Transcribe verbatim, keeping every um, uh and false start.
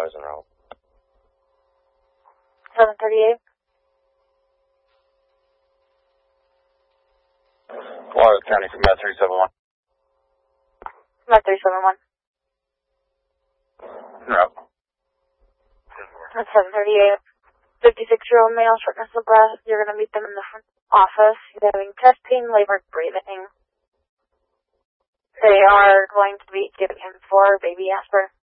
supplies en route. seven thirty-eight. Florida County from Met three seven one. Met three seven one. No. That's seven thirty-eight. fifty-six-year-old male, shortness of breath. You're going to meet them in the front office. He's having chest pain, labored breathing. They are going to be giving him four baby aspirin.